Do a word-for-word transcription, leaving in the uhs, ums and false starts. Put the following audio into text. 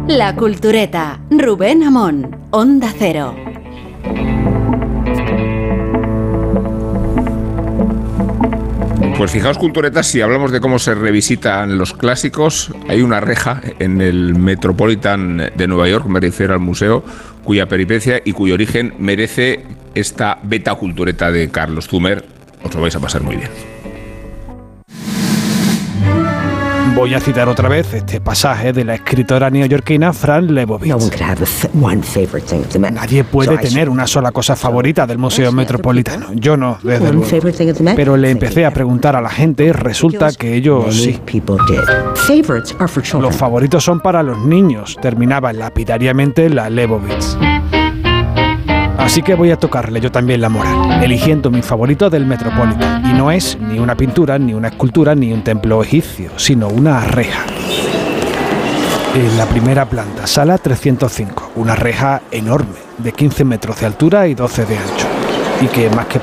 La Cultureta, Rubén Amón, Onda Cero. Pues fijaos, culturetas, si hablamos de cómo se revisitan los clásicos, hay una reja en el Metropolitan de Nueva York, me refiero al museo, cuya peripecia y cuyo origen merece esta beta cultureta de Carlos Zumer. Os lo vais a pasar muy bien. Voy a citar otra vez este pasaje de la escritora neoyorquina Fran Lebowitz. Nadie puede tener una sola cosa favorita del Museo Metropolitano. Yo no, desde luego. Pero le empecé a preguntar a la gente y resulta que ellos sí. Los favoritos son para los niños, terminaba lapidariamente la Lebowitz. Así que voy a tocarle yo también la moral, eligiendo mi favorito del Metropolitan. Y no es ni una pintura, ni una escultura, ni un templo egipcio, sino una reja. En la primera planta, sala trescientos cinco, una reja enorme, de quince metros de altura y doce de ancho. Y que más que